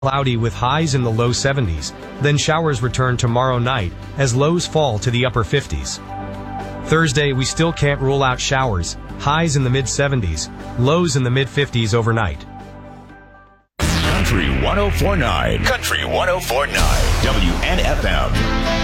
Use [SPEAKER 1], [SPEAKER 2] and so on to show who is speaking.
[SPEAKER 1] Cloudy with highs in the low 70s, then showers return tomorrow night as lows fall to the upper 50s. Thursday, we still can't rule out showers, highs in the mid-70s, lows in the mid-50s overnight.
[SPEAKER 2] Country 104.9. Country 104.9. WNFM.